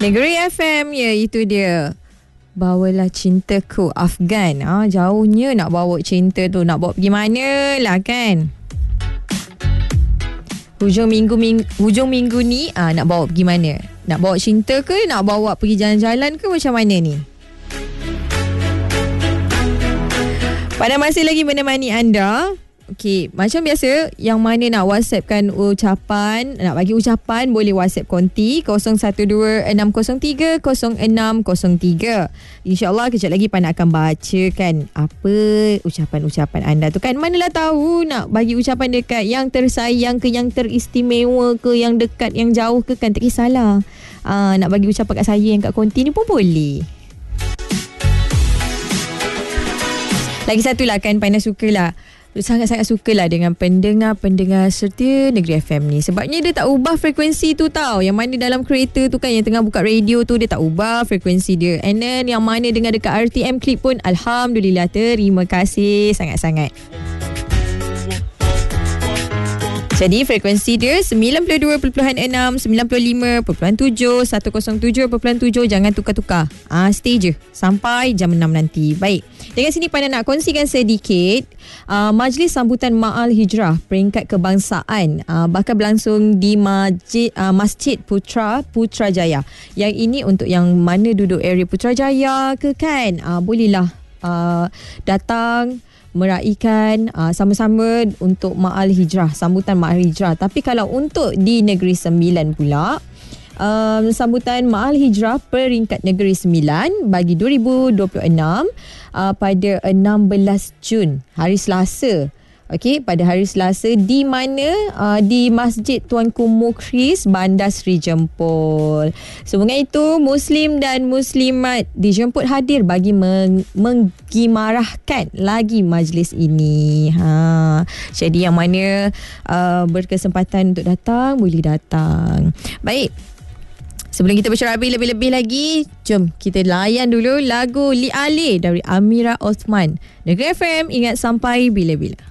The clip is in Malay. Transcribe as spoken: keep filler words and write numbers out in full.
Negeri F M, ya itu dia. Bawalah cintaku Afgan. Ah, jauhnya nak bawa cinta tu. Nak bawa pergi mana lah kan? Hujung minggu, minggu hujung minggu ni ah, nak bawa pergi mana? Nak bawa cinta ke? Nak bawa pergi jalan-jalan ke? Macam mana ni? Pada masih lagi menemani anda. Okey, macam biasa, yang mana nak WhatsAppkan ucapan, nak bagi ucapan, boleh WhatsApp konti kosong satu dua enam kosong tiga kosong enam kosong tiga. InsyaAllah kejap lagi Pan akan bacakan apa ucapan-ucapan anda tu kan. Manalah tahu nak bagi ucapan dekat yang tersayang ke, yang teristimewa ke, yang dekat, yang jauh ke kan, tak kisahlah. Aa, nak bagi ucapan kat saya yang kat konti ni pun boleh. Lagi satu lah kan, Pan suka lah, sangat-sangat sukalah dengan pendengar-pendengar setia Negeri F M ni. Sebabnya dia tak ubah frekuensi tu tau. Yang mana dalam kereta tu kan, yang tengah buka radio tu, dia tak ubah frekuensi dia. And then yang mana dengar dekat R T M Click pun, Alhamdulillah, terima kasih sangat-sangat. Jadi frekuensi dia sembilan puluh dua perpuluhan enam, sembilan puluh lima perpuluhan tujuh, seratus tujuh perpuluhan tujuh. Jangan tukar-tukar. Ah, stay je sampai jam enam nanti. Baik. Dengan sini Pada nak kongsikan sedikit uh, Majlis Sambutan Ma'al Hijrah Peringkat Kebangsaan uh, bakal berlangsung di Masjid, uh, Masjid Putra Putrajaya. Yang ini untuk yang mana duduk area Putrajaya ke kan, uh, bolehlah uh, datang meraikan uh, sama-sama untuk Ma'al Hijrah, sambutan Ma'al Hijrah. Tapi kalau untuk di Negeri Sembilan pula, um, sambutan Ma'al Hijrah peringkat Negeri Sembilan bagi dua ribu dua puluh enam uh, pada enam belas Jun, hari Selasa. Okey, pada hari Selasa di mana uh, di Masjid Tuanku Mukhris, Bandar Seri Jempol. Semoga itu Muslim dan Muslimat dijemput hadir bagi meng- menggimarahkan lagi majlis ini. Ha, jadi yang mana uh, berkesempatan untuk datang boleh datang. Baik. Sebelum kita bercerabih lebih-lebih lagi, jom kita layan dulu lagu Li Ali dari Amira Osman. Negeri F M, ingat sampai bila-bila.